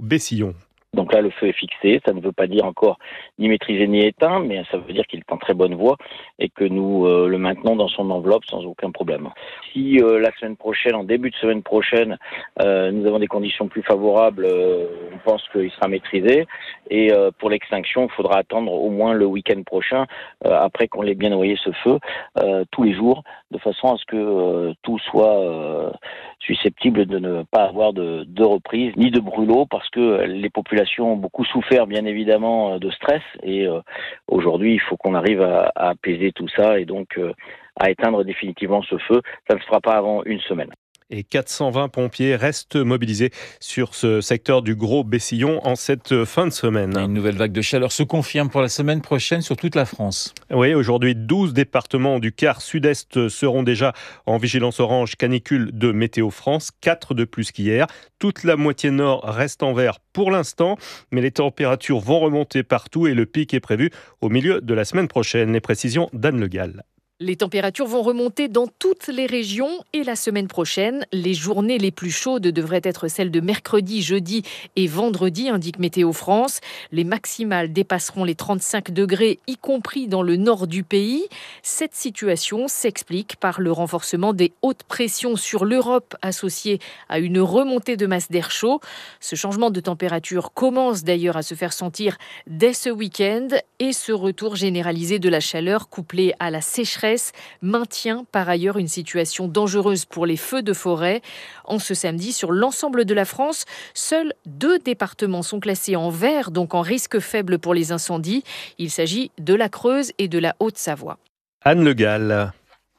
Bessillon. Donc là, le feu est fixé. Ça ne veut pas dire encore ni maîtrisé ni éteint, mais ça veut dire qu'il est en très bonne voie et que nous le maintenons dans son enveloppe sans aucun problème. Si la semaine prochaine, en début de semaine prochaine, nous avons des conditions plus favorables, on pense qu'il sera maîtrisé. Et pour l'extinction, il faudra attendre au moins le week-end prochain, après qu'on l'ait bien noyé ce feu, tous les jours, de façon à ce que tout soit susceptible de ne pas avoir de reprise ni de brûlot, parce que les populations ont beaucoup souffert, bien évidemment, de stress. Et aujourd'hui, il faut qu'on arrive à apaiser tout ça et donc à éteindre définitivement ce feu. Ça ne se fera pas avant une semaine. Et 420 pompiers restent mobilisés sur ce secteur du Gros Bessillon en cette fin de semaine. Une nouvelle vague de chaleur se confirme pour la semaine prochaine sur toute la France. Oui, aujourd'hui, 12 départements du quart sud-est seront déjà en vigilance orange canicule de Météo France, 4 de plus qu'hier. Toute la moitié nord reste en vert pour l'instant, mais les températures vont remonter partout et le pic est prévu au milieu de la semaine prochaine. Les précisions d'Anne Le Gall. Les températures vont remonter dans toutes les régions et la semaine prochaine, les journées les plus chaudes devraient être celles de mercredi, jeudi et vendredi, indique Météo France. Les maximales dépasseront les 35 degrés, y compris dans le nord du pays. Cette situation s'explique par le renforcement des hautes pressions sur l'Europe associées à une remontée de masse d'air chaud. Ce changement de température commence d'ailleurs à se faire sentir dès ce week-end et ce retour généralisé de la chaleur couplé à la sécheresse maintient par ailleurs une situation dangereuse pour les feux de forêt. En ce samedi, sur l'ensemble de la France, seuls 2 départements sont classés en vert, donc en risque faible pour les incendies. Il s'agit de la Creuse et de la Haute-Savoie. Anne Le Gall.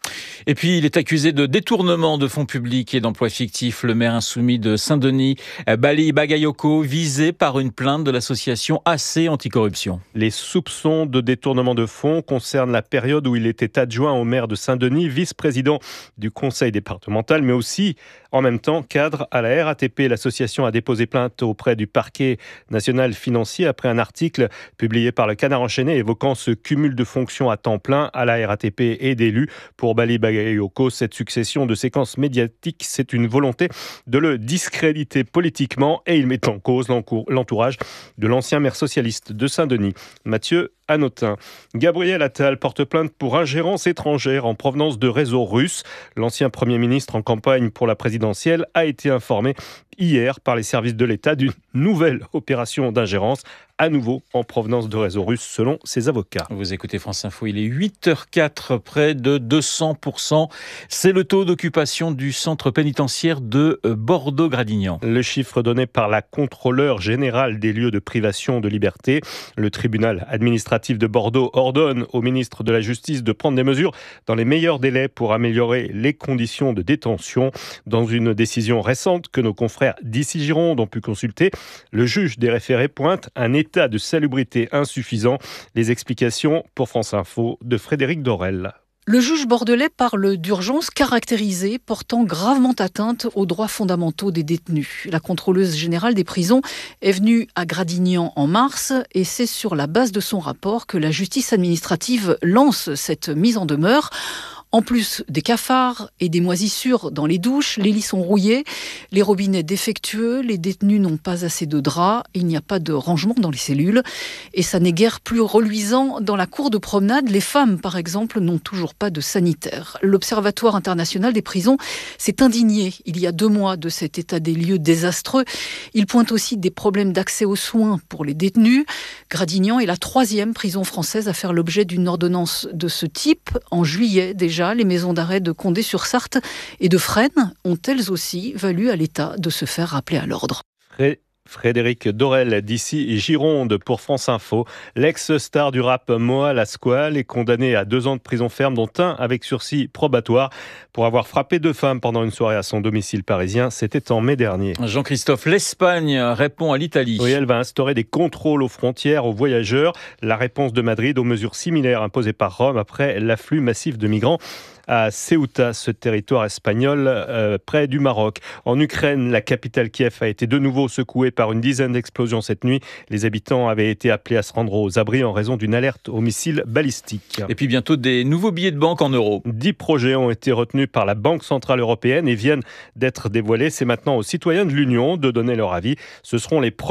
Et puis, il est accusé de détournement de fonds publics et d'emploi fictif. Le maire insoumis de Saint-Denis, Bali Bagayoko, visé par une plainte de l'association AC Anticorruption. Les soupçons de détournement de fonds concernent la période où il était adjoint au maire de Saint-Denis, vice-président du conseil départemental, mais aussi, en même temps, cadre à la RATP. L'association a déposé plainte auprès du parquet national financier après un article publié par le Canard enchaîné évoquant ce cumul de fonctions à temps plein à la RATP et d'élus. Pour Bali Bagayoko, cette succession de séquences médiatiques, c'est une volonté de le discréditer politiquement et il met en cause l'entourage de l'ancien maire socialiste de Saint-Denis, Mathieu Hanotin. Gabriel Attal porte plainte pour ingérence étrangère en provenance de réseaux russes. L'ancien Premier ministre en campagne pour la présidentielle a été informé hier par les services de l'État d'une nouvelle opération d'ingérence, à nouveau en provenance de réseaux russes, selon ses avocats. Vous écoutez France Info, il est 8h04, près de 200%. C'est le taux d'occupation du centre pénitentiaire de Bordeaux-Gradignan. Le chiffre donné par la contrôleure générale des lieux de privation de liberté. Le tribunal administratif de Bordeaux ordonne au ministre de la Justice de prendre des mesures dans les meilleurs délais pour améliorer les conditions de détention. Dans une décision récente que nos confrères d'Ici Gironde ont pu consulter, le juge des référés pointe un état de salubrité insuffisant. Les explications pour France Info de Frédéric Dorel. Le juge bordelais parle d'urgence caractérisée portant gravement atteinte aux droits fondamentaux des détenus. La contrôleuse générale des prisons est venue à Gradignan en mars et c'est sur la base de son rapport que la justice administrative lance cette mise en demeure. En plus des cafards et des moisissures dans les douches, les lits sont rouillés, les robinets défectueux, les détenus n'ont pas assez de draps, il n'y a pas de rangement dans les cellules. Et ça n'est guère plus reluisant dans la cour de promenade. Les femmes, par exemple, n'ont toujours pas de sanitaire. L'Observatoire international des prisons s'est indigné il y a 2 mois de cet état des lieux désastreux. Il pointe aussi des problèmes d'accès aux soins pour les détenus. Gradignan est la 3e prison française à faire l'objet d'une ordonnance de ce type. En juillet déjà, les maisons d'arrêt de Condé-sur-Sarthe et de Fresnes ont elles aussi valu à l'État de se faire rappeler à l'ordre. Frédéric Dorel d'Ici Gironde pour France Info. L'ex-star du rap Moa Lasquale est condamné à 2 ans de prison ferme, dont 1 avec sursis probatoire pour avoir frappé 2 femmes pendant une soirée à son domicile parisien. C'était en mai dernier. Jean-Christophe, l'Espagne répond à l'Italie. Oui, elle va instaurer des contrôles aux frontières aux voyageurs. La réponse de Madrid aux mesures similaires imposées par Rome après l'afflux massif de migrants à Ceuta, ce territoire espagnol près du Maroc. En Ukraine, la capitale Kiev a été de nouveau secouée par une dizaine d'explosions cette nuit. Les habitants avaient été appelés à se rendre aux abris en raison d'une alerte aux missiles balistiques. Et puis bientôt des nouveaux billets de banque en euros. 10 projets ont été retenus par la Banque centrale européenne et viennent d'être dévoilés. C'est maintenant aux citoyens de l'Union de donner leur avis. Ce seront les